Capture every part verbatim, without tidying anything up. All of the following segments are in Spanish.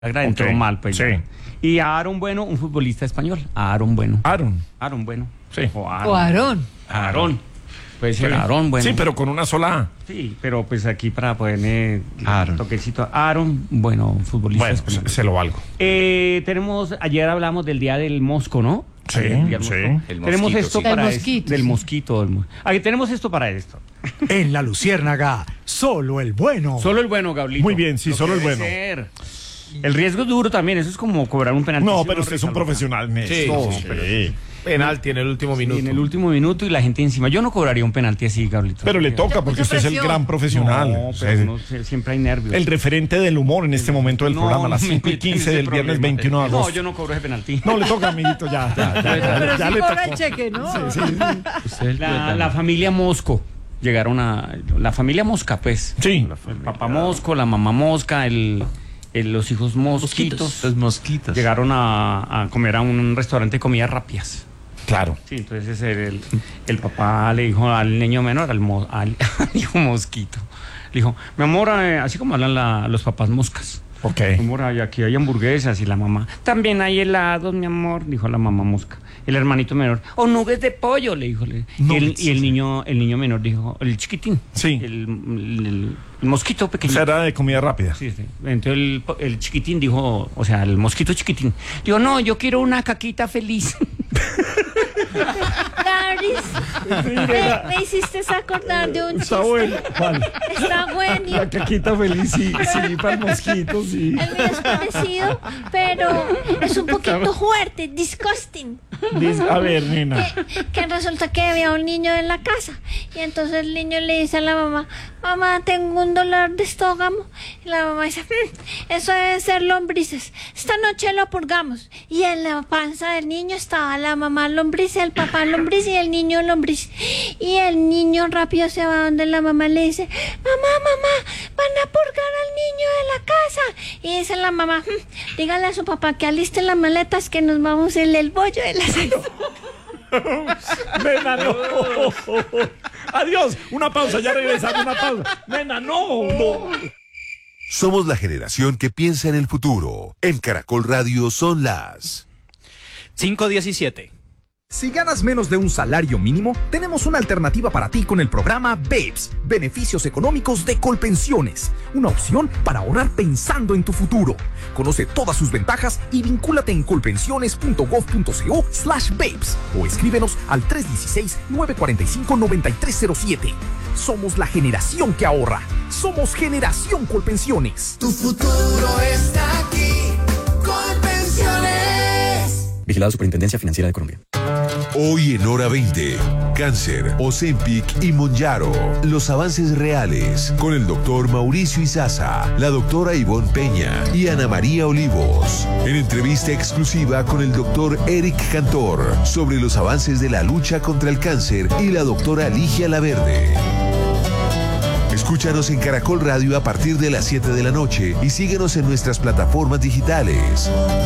Okay. Entró mal, pues. Sí. Ya. Y a Aaron Bueno, un futbolista español. A Aaron Bueno. Aaron. Aaron Bueno. Sí. O Aaron. O Aarón. Aarón. Puede ser Sí. Aaron Bueno. Sí, pero con una sola A. Sí, pero pues aquí para ponerle Aaron. toquecito. Aaron Bueno, futbolista Bueno, español. se, se lo valgo. Eh, tenemos, ayer hablamos del día del mosco, ¿no? Sí, Ayer, el día del sí. mosco. El Tenemos mosquito, esto sí. para Del es- mosquito, del sí. mosquito. Del mos- Aquí tenemos esto para esto. En La Luciérnaga, solo el bueno. Solo el bueno, Gablito. Muy bien, sí, Lo solo que el debe bueno. ser. El riesgo es duro también, eso es como cobrar un penalti. No, si pero uno usted es un resaloja. profesional en Sí, esto. sí, pero- Sí. Penalti en el último Sí, minuto. en el último minuto y la gente encima. Yo no cobraría un penalti así, Gablito. Pero le toca Mucha porque usted es el presión. gran profesional. No, O sea, pero uno se- siempre hay nervios. el referente del humor en este momento del No, programa, a las no me cinco y metan en quince ese del viernes problema. veintiuno de agosto. No, yo no cobro ese penalti. No, le toca, amiguito, ya. ya, ya, ya, Pero ya sí le cobra el tocó. cheque, ¿no? Sí, sí, sí. Usted es el La, tuétano. la familia Mosco. Llegaron a... La familia Mosca, pues. Sí. El papá Mosco, la mamá Mosca, el, el- los hijos mosquitos. Los mosquitos. Llegaron a, a comer a un restaurante de comidas rápidas. Claro. Sí, entonces el, el, el papá le dijo al niño menor, al, mo- al hijo mosquito, le dijo, mi amor, eh, así como hablan la- los papás moscas. Ok. Mi amor, ay, aquí hay hamburguesas. Y la mamá, también hay helados, mi amor, dijo la mamá mosca. El hermanito menor, o nubes de pollo, le dijo. le- y, el, Nuggets. y el niño el niño menor dijo, el chiquitín. Sí. El, el- el mosquito O pequeño. sea, era de comida rápida. Sí, sí. Entonces el, el chiquitín dijo, o sea, el mosquito chiquitín, dijo, no, yo quiero una caquita feliz. Daris, me, me hiciste acordar de un chiste. Está bueno. ¿Cuál? Está bueno. La caquita feliz, sí, sí, para el mosquito, sí. El mío es parecido, pero es un poquito fuerte, disgusting. Dice, a ver, nena. Que, que resulta que había un niño en la casa y entonces el niño le dice a la mamá, mamá, tengo un dolor de estómago. Y la mamá dice, "Mm, eso deben ser lombrices, esta noche lo purgamos". Y en la panza del niño estaba la mamá lombriz, el papá lombriz y el niño lombriz. Y el niño rápido se va donde la mamá le dice, mamá, mamá, van a purgar al niño de la casa. Y dice la mamá, "Mm, dígale a su papá que aliste las maletas que nos vamos en el bollo de la cena". Nena, no. Adiós. Una pausa, ya regresamos, una pausa. Nena, no. no. Somos la generación que piensa en el futuro. En Caracol Radio son las... cinco diecisiete. Si ganas menos de un salario mínimo, tenemos una alternativa para ti con el programa BEPS, Beneficios Económicos de Colpensiones, una opción para ahorrar pensando en tu futuro. Conoce todas sus ventajas y vincúlate en colpensiones.gov.co slash BEPS o escríbenos al tres uno seis, nueve cuatro cinco, nueve tres cero siete. Somos la generación que ahorra. Somos Generación Colpensiones. Tu futuro está aquí. Colpensiones. Vigilado Superintendencia Financiera de Colombia. Hoy en Hora veinte, Cáncer, Ozempic y Monjaro. Los avances reales con el doctor Mauricio Izaza, la doctora Ivonne Peña y Ana María Olivos. En entrevista exclusiva con el doctor Eric Cantor sobre los avances de la lucha contra el cáncer y la doctora Ligia Laverde. Escúchanos en Caracol Radio a partir de las siete de la noche y síguenos en nuestras plataformas digitales.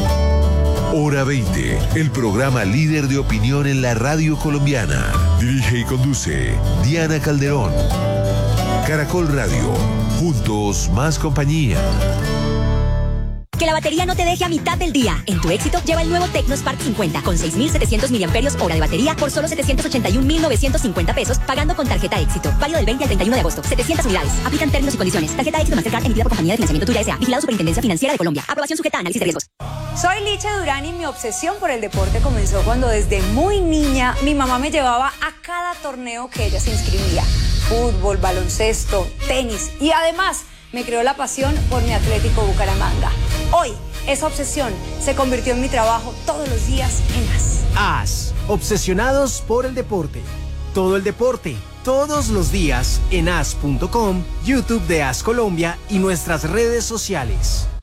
Hora veinte, el programa líder de opinión en la radio colombiana. Dirige y conduce Diana Calderón. Caracol Radio, juntos más compañía. Que la batería no te deje a mitad del día. En tu éxito, lleva el nuevo Tecno Spark cincuenta con seis mil setecientos miliamperios hora de batería por solo setecientos ochenta y un mil novecientos cincuenta pesos, pagando con tarjeta éxito. Válido del veinte al treinta y uno de agosto. setecientas unidades. Aplican términos y condiciones. Tarjeta éxito Mastercard emitida por compañía de financiamiento Tuya S A. Vigilado Superintendencia Financiera de Colombia. Aprobación sujeta a análisis de riesgos. Soy Licha Durán y mi obsesión por el deporte comenzó cuando desde muy niña mi mamá me llevaba a cada torneo que ella se inscribía. Fútbol, baloncesto, tenis y además me creó la pasión por mi Atlético Bucaramanga. Hoy, esa obsesión se convirtió en mi trabajo todos los días en A S. A S, obsesionados por el deporte. Todo el deporte, todos los días en A S punto com, YouTube de A S Colombia y nuestras redes sociales.